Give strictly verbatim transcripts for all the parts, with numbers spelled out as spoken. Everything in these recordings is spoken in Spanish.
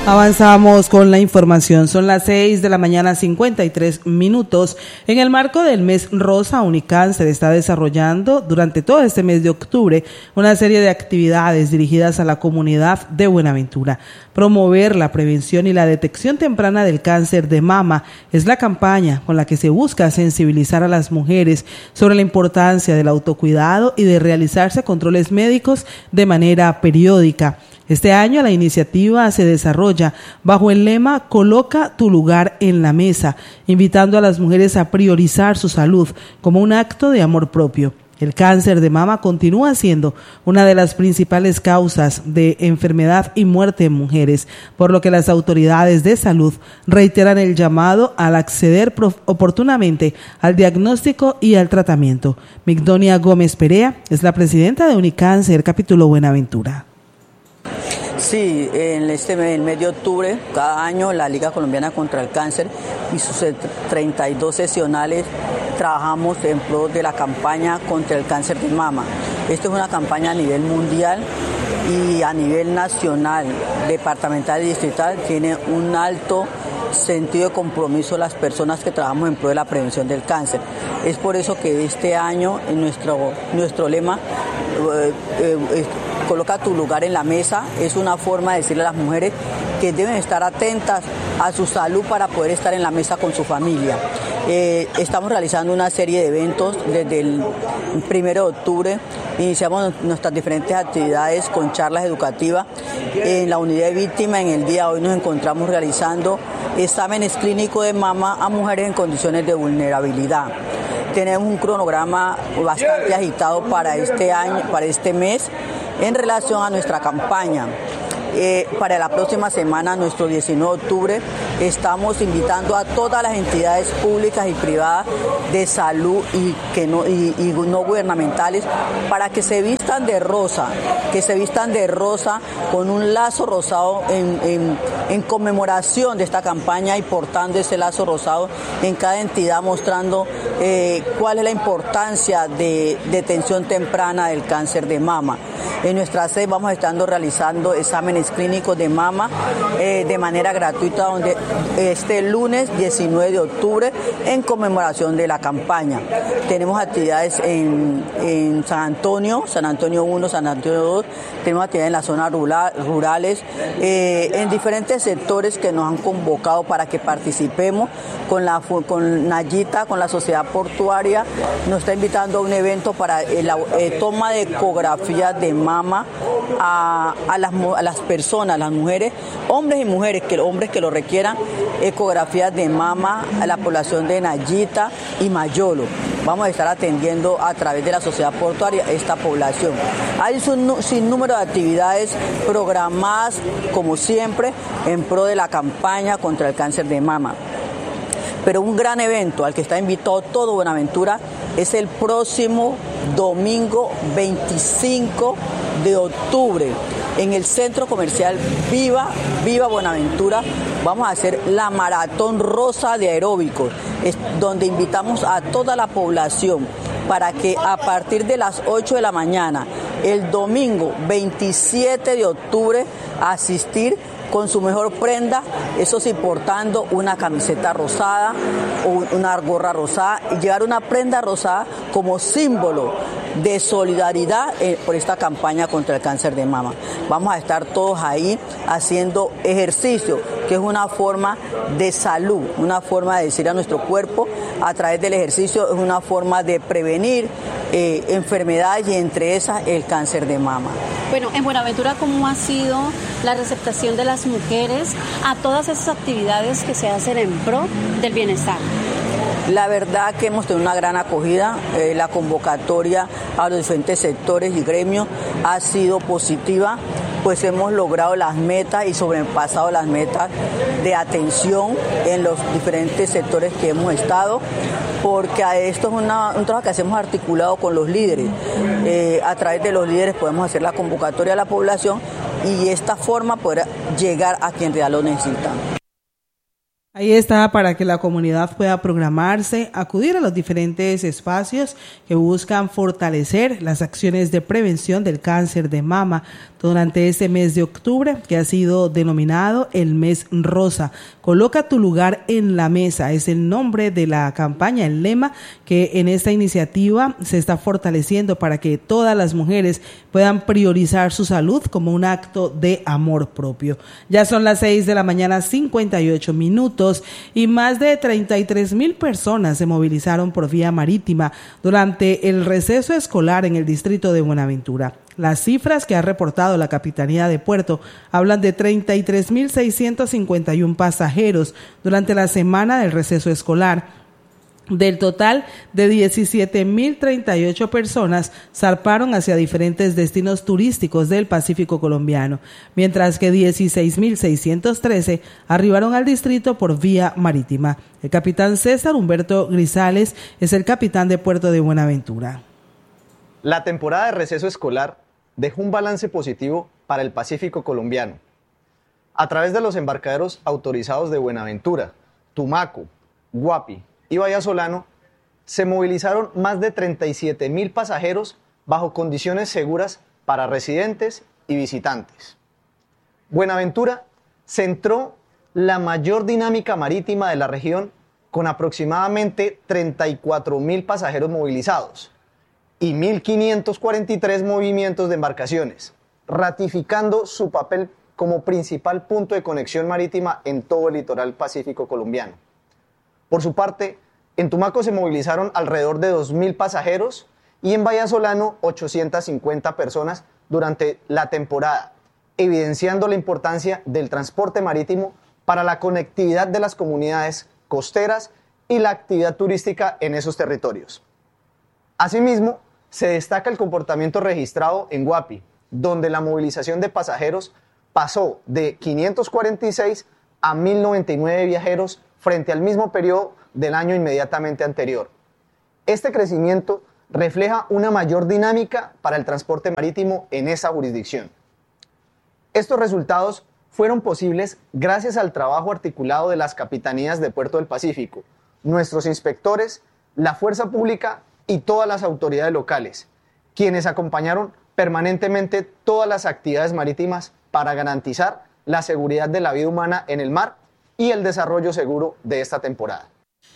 Avanzamos con la información. Son las seis de la mañana, cincuenta y tres minutos. En el marco del mes Rosa, Unicáncer está desarrollando durante todo este mes de octubre una serie de actividades dirigidas a la comunidad de Buenaventura. Promover la prevención y la detección temprana del cáncer de mama es la campaña con la que se busca sensibilizar a las mujeres sobre la importancia del autocuidado y de realizarse controles médicos de manera periódica. Este año la iniciativa se desarrolla bajo el lema "Coloca tu lugar en la mesa", invitando a las mujeres a priorizar su salud como un acto de amor propio. El cáncer de mama continúa siendo una de las principales causas de enfermedad y muerte en mujeres, por lo que las autoridades de salud reiteran el llamado al acceder oportunamente al diagnóstico y al tratamiento. Migdonia Gómez Perea es la presidenta de Unicáncer, capítulo Buenaventura. Sí, en este mes, el mes de octubre, cada año la Liga Colombiana contra el Cáncer y sus treinta y dos sesionales trabajamos en pro de la campaña contra el cáncer de mama. Esta es una campaña a nivel mundial y a nivel nacional, departamental y distrital, tiene un alto sentido de compromiso las personas que trabajamos en pro de la prevención del cáncer. Es por eso que este año en nuestro, nuestro lema eh, eh, "Coloca tu lugar en la mesa" es una forma de decirle a las mujeres que deben estar atentas a su salud para poder estar en la mesa con su familia. Eh, estamos realizando una serie de eventos desde el primero de octubre. Iniciamos nuestras diferentes actividades con charlas educativas. En la unidad de víctimas, en el día de hoy nos encontramos realizando exámenes clínicos de mama a mujeres en condiciones de vulnerabilidad. Tenemos un cronograma bastante agitado para este año, para este mes, en relación a nuestra campaña. Eh, para la próxima semana, nuestro diecinueve de octubre, estamos invitando a todas las entidades públicas y privadas de salud y, que no, y, y no gubernamentales para que se vistan de rosa, que se vistan de rosa con un lazo rosado en, en, en conmemoración de esta campaña y portando ese lazo rosado en cada entidad, mostrando eh, cuál es la importancia de detención temprana del cáncer de mama. En nuestra sede vamos estando realizando exámenes clínicos de mama eh, de manera gratuita donde este lunes diecinueve de octubre en conmemoración de la campaña. Tenemos actividades en, en San Antonio, San Antonio uno, San Antonio dos, tenemos actividades en las zonas rural, rurales, eh, en diferentes sectores que nos han convocado para que participemos con la con Nayita, con la sociedad portuaria, nos está invitando a un evento para eh, la eh, toma de ecografías de mama a, a, las, a las personas, las mujeres, hombres y mujeres, que hombres que lo requieran, ecografías de mama a la población de Nayita y Mayolo. Vamos a estar atendiendo a través de la sociedad portuaria esta población. Hay un sinnúmero de actividades programadas, como siempre, en pro de la campaña contra el cáncer de mama. Pero un gran evento al que está invitado todo Buenaventura es el próximo domingo veinticinco de octubre. En el centro comercial Viva, Viva Buenaventura, vamos a hacer la maratón rosa de aeróbicos, es donde invitamos a toda la población para que a partir de las ocho de la mañana, el domingo veintisiete de octubre, asistir con su mejor prenda, eso sí, portando una camiseta rosada o una gorra rosada, y llevar una prenda rosada como símbolo de solidaridad eh, por esta campaña contra el cáncer de mama. Vamos a estar todos ahí haciendo ejercicio, que es una forma de salud, una forma de decir a nuestro cuerpo a través del ejercicio, es una forma de prevenir eh, enfermedades y entre esas el cáncer de mama. Bueno, en Buenaventura, ¿cómo ha sido la receptación de las mujeres a todas esas actividades que se hacen en pro del bienestar? La verdad que hemos tenido una gran acogida, eh, la convocatoria a los diferentes sectores y gremios ha sido positiva, pues hemos logrado las metas y sobrepasado las metas de atención en los diferentes sectores que hemos estado, porque esto es una, un trabajo que hacemos articulado con los líderes. Eh, a través de los líderes podemos hacer la convocatoria a la población y de esta forma poder llegar a quien en realidad lo necesita. Ahí está para que la comunidad pueda programarse, acudir a los diferentes espacios que buscan fortalecer las acciones de prevención del cáncer de mama durante este mes de octubre, que ha sido denominado el mes rosa. Coloca tu lugar en la mesa, es el nombre de la campaña, el lema que en esta iniciativa se está fortaleciendo para que todas las mujeres puedan priorizar su salud como un acto de amor propio. Ya son las seis de la mañana, cincuenta y ocho minutos. Y más de treinta y tres mil personas se movilizaron por vía marítima durante el receso escolar en el distrito de Buenaventura. Las cifras que ha reportado la Capitanía de Puerto hablan de treinta y tres mil seiscientos cincuenta y uno pasajeros durante la semana del receso escolar. Del total de diecisiete mil treinta y ocho personas zarparon hacia diferentes destinos turísticos del Pacífico colombiano, mientras que dieciséis mil seiscientos trece arribaron al distrito por vía marítima. El capitán César Humberto Grisales es el capitán de Puerto de Buenaventura. La temporada de receso escolar dejó un balance positivo para el Pacífico colombiano. A través de los embarcaderos autorizados de Buenaventura, Tumaco, Guapi y Vallasolano, se movilizaron más de treinta y siete mil pasajeros bajo condiciones seguras para residentes y visitantes. Buenaventura centró la mayor dinámica marítima de la región con aproximadamente treinta y cuatro mil pasajeros movilizados y mil quinientos cuarenta y tres movimientos de embarcaciones, ratificando su papel como principal punto de conexión marítima en todo el litoral pacífico colombiano. Por su parte, en Tumaco se movilizaron alrededor de dos mil pasajeros y en Vallasolano ochocientas cincuenta personas durante la temporada, evidenciando la importancia del transporte marítimo para la conectividad de las comunidades costeras y la actividad turística en esos territorios. Asimismo, se destaca el comportamiento registrado en Guapi, donde la movilización de pasajeros pasó de quinientos cuarenta y seis a mil noventa y nueve viajeros frente al mismo periodo del año inmediatamente anterior. Este crecimiento refleja una mayor dinámica para el transporte marítimo en esa jurisdicción. Estos resultados fueron posibles gracias al trabajo articulado de las capitanías de Puerto del Pacífico, nuestros inspectores, la fuerza pública y todas las autoridades locales, quienes acompañaron permanentemente todas las actividades marítimas para garantizar la seguridad de la vida humana en el mar y el desarrollo seguro de esta temporada.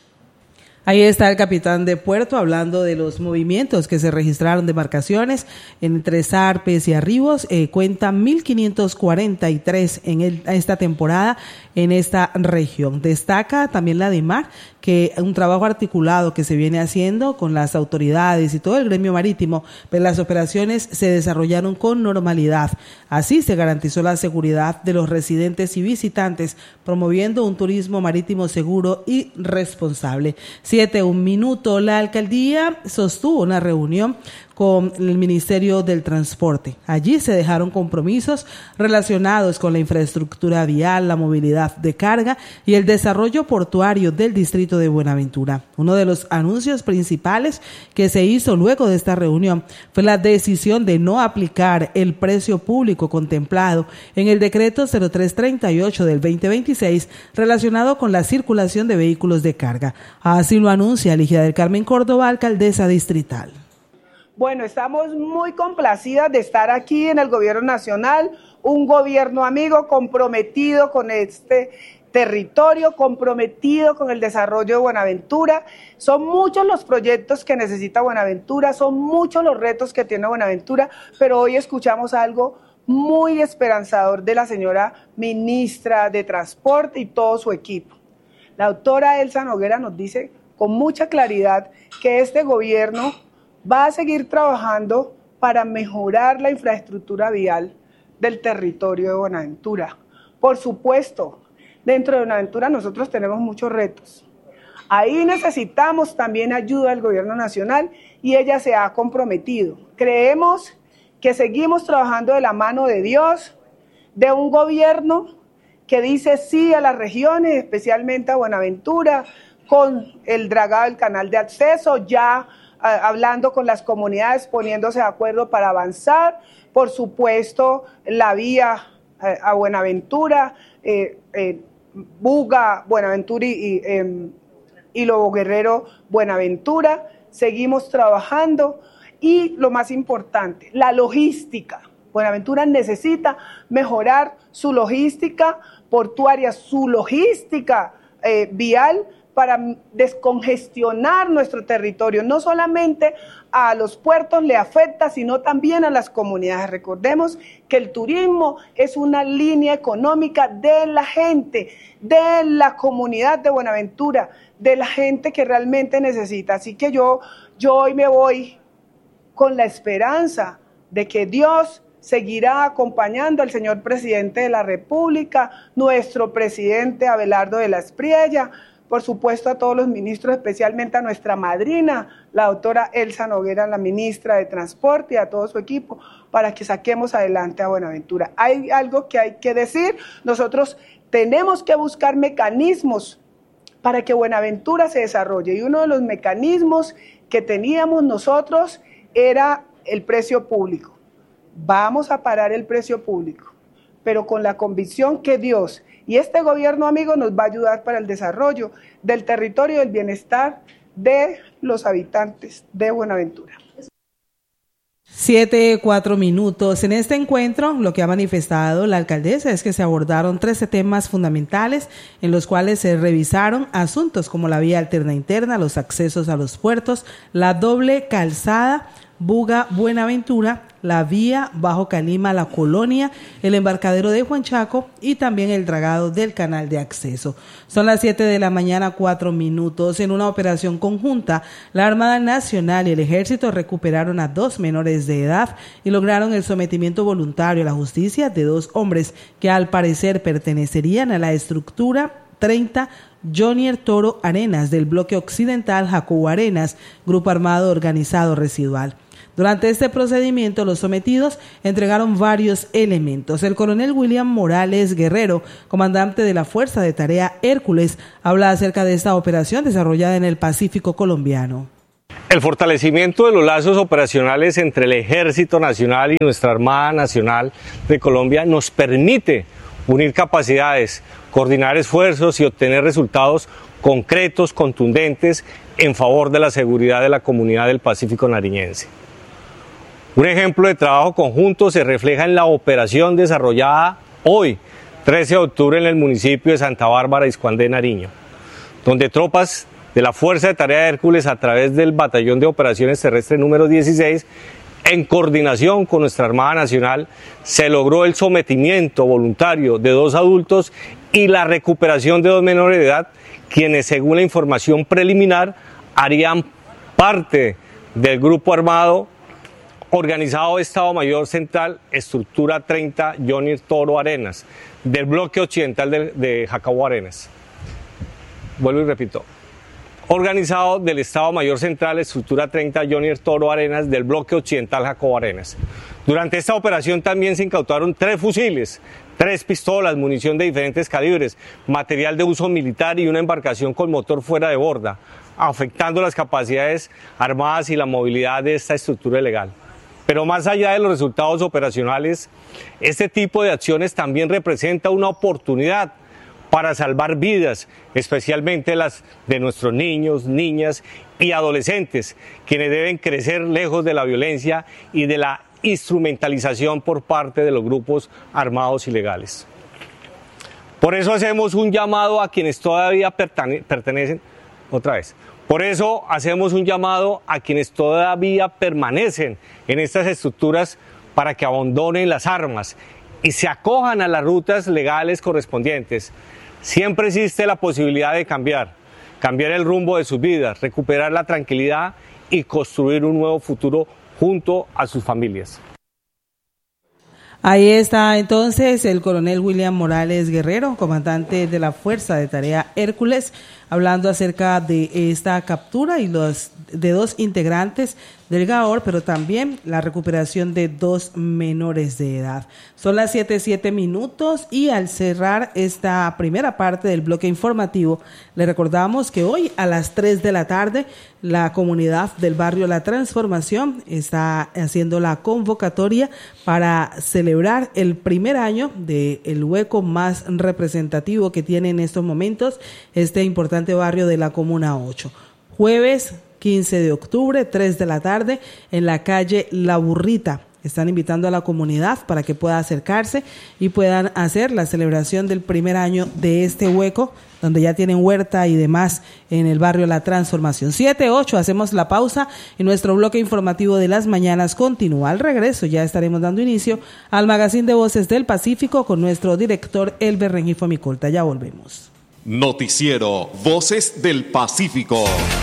Ahí está el capitán de Puerto hablando de los movimientos que se registraron de embarcaciones entre zarpes y arribos. Eh, cuenta mil quinientos cuarenta y tres en el, esta temporada en esta región. Destaca también la DIMAR, que un trabajo articulado que se viene haciendo con las autoridades y todo el gremio marítimo, pues las operaciones se desarrollaron con normalidad. Así se garantizó la seguridad de los residentes y visitantes, promoviendo un turismo marítimo seguro y responsable. Siete, un minuto. La alcaldía sostuvo una reunión con el Ministerio del Transporte. Allí se dejaron compromisos relacionados con la infraestructura vial, la movilidad de carga y el desarrollo portuario del distrito de Buenaventura. Uno de los anuncios principales que se hizo luego de esta reunión fue la decisión de no aplicar el precio público contemplado en el decreto cero tres treinta y ocho del veinte veintiséis relacionado con la circulación de vehículos de carga. Así lo anuncia Ligia del Carmen Córdoba, alcaldesa distrital. Bueno, estamos muy complacidas de estar aquí en el gobierno nacional, un gobierno amigo comprometido con este territorio, comprometido con el desarrollo de Buenaventura. Son muchos los proyectos que necesita Buenaventura, son muchos los retos que tiene Buenaventura, pero hoy escuchamos algo muy esperanzador de la señora ministra de Transporte y todo su equipo. La doctora Elsa Noguera nos dice con mucha claridad que este gobierno va a seguir trabajando para mejorar la infraestructura vial del territorio de Buenaventura. Por supuesto, dentro de Buenaventura nosotros tenemos muchos retos. Ahí necesitamos también ayuda del gobierno nacional y ella se ha comprometido. Creemos que seguimos trabajando de la mano de Dios, de un gobierno que dice sí a las regiones, especialmente a Buenaventura, con el dragado del canal de acceso, ya hablando con las comunidades, poniéndose de acuerdo para avanzar. Por supuesto, la vía a Buenaventura, eh, eh, Buga, Buenaventura y, y, eh, y Lobo Guerrero, Buenaventura. Seguimos trabajando y lo más importante, la logística. Buenaventura necesita mejorar su logística portuaria, su logística eh, vial para descongestionar nuestro territorio. No solamente a los puertos le afecta, sino también a las comunidades. Recordemos que el turismo es una línea económica de la gente, de la comunidad de Buenaventura, de la gente que realmente necesita. Así que yo, yo hoy me voy con la esperanza de que Dios seguirá acompañando al señor presidente de la República, nuestro presidente Abelardo de la Espriella, por supuesto a todos los ministros, especialmente a nuestra madrina, la doctora Elsa Noguera, la ministra de Transporte, y a todo su equipo, para que saquemos adelante a Buenaventura. Hay algo que hay que decir, nosotros tenemos que buscar mecanismos para que Buenaventura se desarrolle, y uno de los mecanismos que teníamos nosotros era el precio público. Vamos a parar el precio público, pero con la convicción que Dios y este gobierno amigo nos va a ayudar para el desarrollo del territorio y del bienestar de los habitantes de Buenaventura. Siete, cuatro minutos. En este encuentro, lo que ha manifestado la alcaldesa es que se abordaron trece temas fundamentales en los cuales se revisaron asuntos como la vía alterna interna, los accesos a los puertos, la doble calzada Buga Buenaventura, la vía Bajo Calima La Colonia, el embarcadero de Juan Chaco y también el dragado del canal de acceso. Son las siete de la mañana, cuatro minutos. En una operación conjunta, la Armada Nacional y el Ejército recuperaron a dos menores de edad y lograron el sometimiento voluntario a la justicia de dos hombres que al parecer pertenecerían a la estructura treinta Jonier Toro Arenas del bloque occidental Jacobo Arenas, grupo armado organizado residual. Durante este procedimiento, los sometidos entregaron varios elementos. El coronel William Morales Guerrero, comandante de la Fuerza de Tarea Hércules, habla acerca de esta operación desarrollada en el Pacífico colombiano. El fortalecimiento de los lazos operacionales entre el Ejército Nacional y nuestra Armada Nacional de Colombia nos permite unir capacidades, coordinar esfuerzos y obtener resultados concretos, contundentes, en favor de la seguridad de la comunidad del Pacífico nariñense. Un ejemplo de trabajo conjunto se refleja en la operación desarrollada hoy, trece de octubre, en el municipio de Santa Bárbara, Iscuán de Nariño, donde tropas de la Fuerza de Tarea Hércules, a través del Batallón de Operaciones Terrestres número dieciséis, en coordinación con nuestra Armada Nacional, se logró el sometimiento voluntario de dos adultos y la recuperación de dos menores de edad, quienes, según la información preliminar, harían parte del grupo armado organizado de Estado Mayor Central, estructura treinta Jonier Toro Arenas, del bloque occidental de, de Jacobo Arenas. Vuelvo y repito. Organizado del Estado Mayor Central, estructura treinta Jonier Toro Arenas, del bloque occidental Jacobo Arenas. Durante esta operación también se incautaron tres fusiles, tres pistolas, munición de diferentes calibres, material de uso militar y una embarcación con motor fuera de borda, afectando las capacidades armadas y la movilidad de esta estructura ilegal. Pero más allá de los resultados operacionales, este tipo de acciones también representa una oportunidad para salvar vidas, especialmente las de nuestros niños, niñas y adolescentes, quienes deben crecer lejos de la violencia y de la instrumentalización por parte de los grupos armados ilegales. Por eso hacemos un llamado a quienes todavía pertenecen, otra vez, por eso hacemos un llamado a quienes todavía permanecen en estas estructuras para que abandonen las armas y se acojan a las rutas legales correspondientes. Siempre existe la posibilidad de cambiar, cambiar el rumbo de sus vidas, recuperar la tranquilidad y construir un nuevo futuro junto a sus familias. Ahí está entonces el coronel William Morales Guerrero, comandante de la Fuerza de Tarea Hércules, hablando acerca de esta captura y los de dos integrantes del Gaor, pero también la recuperación de dos menores de edad. Son las siete, siete minutos y al cerrar esta primera parte del bloque informativo, le recordamos que hoy a las tres de la tarde la comunidad del barrio La Transformación está haciendo la convocatoria para celebrar el primer año del hueco más representativo que tiene en estos momentos este importante barrio de la Comuna ocho. Jueves quince de octubre, tres de la tarde, en la calle La Burrita. Están invitando a la comunidad para que pueda acercarse y puedan hacer la celebración del primer año de este hueco, donde ya tienen huerta y demás en el barrio La Transformación. siete, ocho, hacemos la pausa y nuestro bloque informativo de las mañanas continúa. Al regreso ya estaremos dando inicio al Magazine de Voces del Pacífico con nuestro director Elber Rengifo Micolta. Ya volvemos. Noticiero Voces del Pacífico.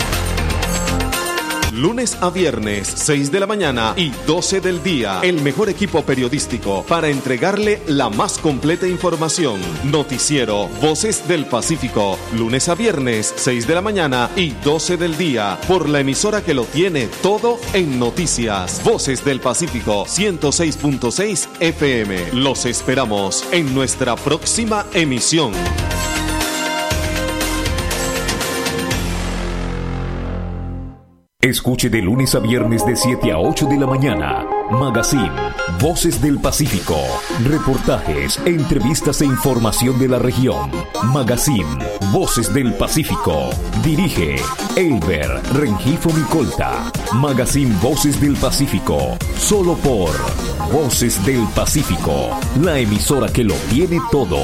Lunes a viernes, seis de la mañana y doce del día. El mejor equipo periodístico para entregarle la más completa información. Noticiero Voces del Pacífico. Lunes a viernes, seis de la mañana y doce del día. Por la emisora que lo tiene todo en noticias. Voces del Pacífico, ciento seis punto seis F M. Los esperamos en nuestra próxima emisión. Escuche de lunes a viernes de siete a ocho de la mañana. Magazine Voces del Pacífico. Reportajes, entrevistas e información de la región. Magazine Voces del Pacífico. Dirige Elber Rengifo Micolta. Magazine Voces del Pacífico. Solo por Voces del Pacífico. La emisora que lo tiene todo.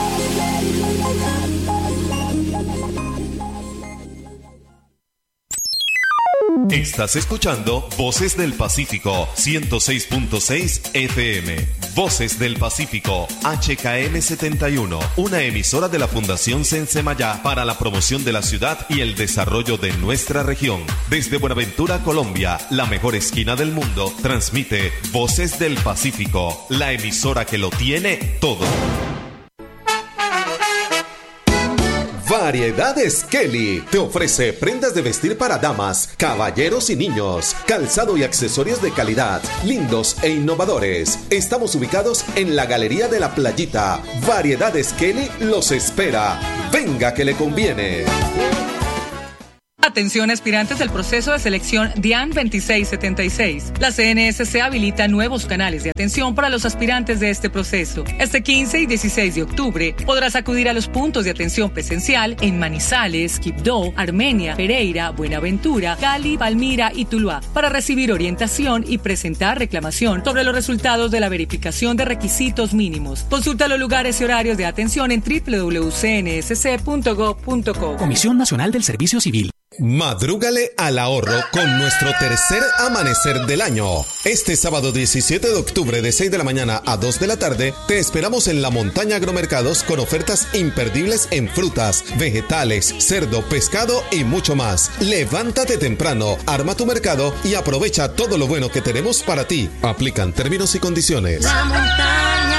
Estás escuchando Voces del Pacífico, ciento seis punto seis F M. Voces del Pacífico, H K M setenta y uno, una emisora de la Fundación Sensemayá para la promoción de la ciudad y el desarrollo de nuestra región. Desde Buenaventura, Colombia, la mejor esquina del mundo, transmite Voces del Pacífico, la emisora que lo tiene todo. Variedades Kelly te ofrece prendas de vestir para damas, caballeros y niños, calzado y accesorios de calidad, lindos e innovadores. Estamos ubicados en la Galería de la Playita. Variedades Kelly los espera. Venga que le conviene. Atención aspirantes del proceso de selección DIAN veintiséis setenta y seis. La C N S C habilita nuevos canales de atención para los aspirantes de este proceso. Este quince y dieciséis de octubre podrás acudir a los puntos de atención presencial en Manizales, Quibdó, Armenia, Pereira, Buenaventura, Cali, Palmira y Tuluá para recibir orientación y presentar reclamación sobre los resultados de la verificación de requisitos mínimos. Consulta los lugares y horarios de atención en doble u doble u doble u punto c n s c punto gov punto co. Comisión Nacional del Servicio Civil. Madrúgale al ahorro con nuestro tercer amanecer del año. Este sábado diecisiete de octubre de seis de la mañana a dos de la tarde te esperamos en la Montaña Agromercados con ofertas imperdibles en frutas, vegetales, cerdo, pescado y mucho más. Levántate temprano, arma tu mercado y aprovecha todo lo bueno que tenemos para ti. Aplican términos y condiciones. La montaña.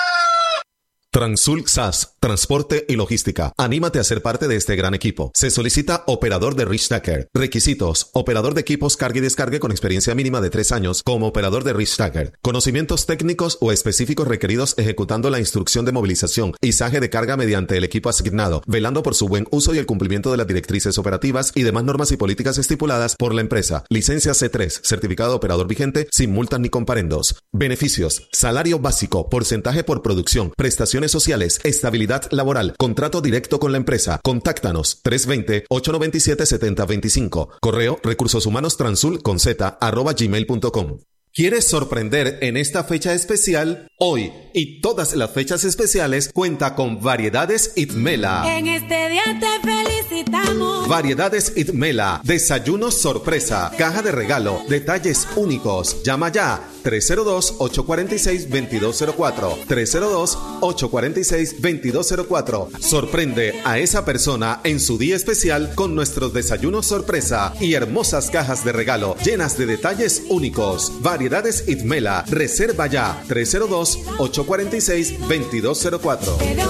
Transul S A S, Transporte y Logística. Anímate a ser parte de este gran equipo. Se solicita operador de Richthacker. Requisitos: operador de equipos carga y descargue con experiencia mínima de tres años como operador de Richthacker. Conocimientos técnicos o específicos requeridos ejecutando la instrucción de movilización, izaje de carga mediante el equipo asignado, velando por su buen uso y el cumplimiento de las directrices operativas y demás normas y políticas estipuladas por la empresa. Licencia C tres, certificado de operador vigente, sin multas ni comparendos. Beneficios: salario básico, porcentaje por producción, prestaciones sociales, estabilidad laboral, contrato directo con la empresa. Contáctanos tres dos cero, ocho nueve siete, siete cero dos cinco. Correo recursos humanos transul con z arroba gmail punto com. ¿Quieres sorprender en esta fecha especial? Hoy y todas las fechas especiales cuenta con Variedades Itmela. En este día te felicitamos. Variedades Itmela, desayunos sorpresa, caja de regalo, detalles únicos. Llama ya tres cero dos, ocho cuatro seis, dos dos cero cuatro, tres cero dos, ocho cuatro seis, dos dos cero cuatro. Sorprende a esa persona en su día especial con nuestros desayunos sorpresa y hermosas cajas de regalo llenas de detalles únicos. Variedades Itmela, reserva ya tres cero dos, ocho cuatro seis, dos dos cero cuatro.